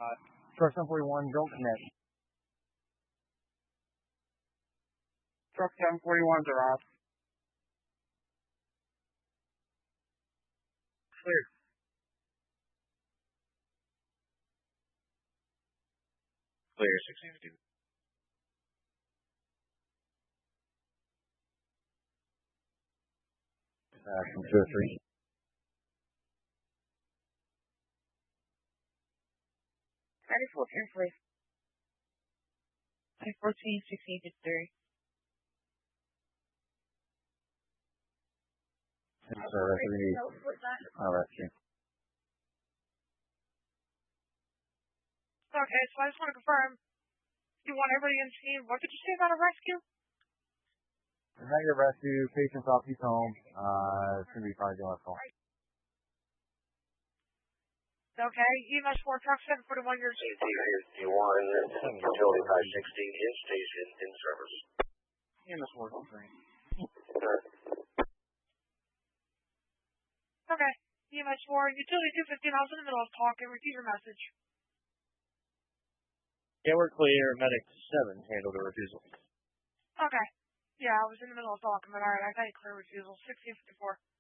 Truck 741, don't connect. Truck 741's arrived. Clear. Clear, 1652. Action 203. Ready for turn, please. 14, 1653. Yes, sir, rescue. Okay, so I just want to confirm, you want everybody in the scene. What did you say about a rescue? Negative rescue, patient's off, he's home. It's going to be probably going call. Okay, EMS 4, truck 741, you're CT 51, utility 560, in station, in service. EMS 4, don't train. Okay, EMS 4, utility 215, I was in the middle of talking, repeat your message. Yeah, we're clear. Medic 7 handled a refusal. Okay, yeah, I was in the middle of talking, but alright, I got you clear refusal, 1654.